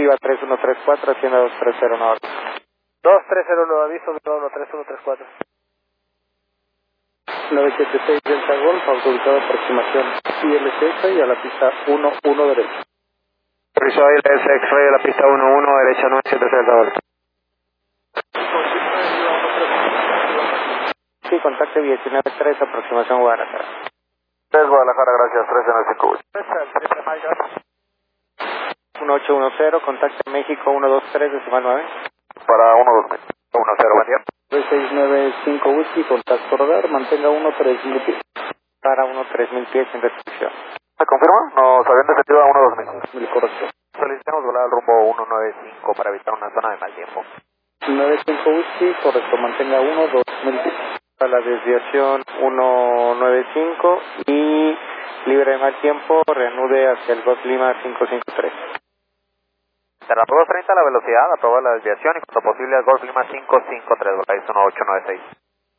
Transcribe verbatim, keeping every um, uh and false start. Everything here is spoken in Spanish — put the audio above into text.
Viva tres uno tres cuatro, Hacienda dos tres cero uno. dos tres cero uno, aviso, Viva tres uno tres cuatro. nueve siete seis Delta Golf, autorizado aproximación I L C X y a la pista uno uno derecha. Autorizado I L C X-ray a la pista uno uno derecha nueve siete seis Delta Golf. Sí, contacte diecinueve tres, aproximación Guadalajara. tres Guadalajara, gracias, tres en el cinco. uno ocho uno cero, contacte México uno dos tres, decimal nueve. Para uno dos uno cero, buen día. tres seis nueve cinco Whisky, contacto radar, mantenga uno tres mil pies. Para uno tres mil pies sin restricción. ¿Me confirma? Nos habían descendido a uno dos mil. Mil correcto. Solicitamos volar al rumbo uno nueve cinco para evitar una zona de mal tiempo. nueve cinco Whisky, correcto, mantenga uno dos mil pies. A la desviación uno nueve cinco y libre de mal tiempo, reanude hacia el Golf Lima cinco cinco tres. Será dos treinta la velocidad, aproba la desviación y cuando posible al Golf Lima cinco cinco tres, localiza uno ocho nueve seis.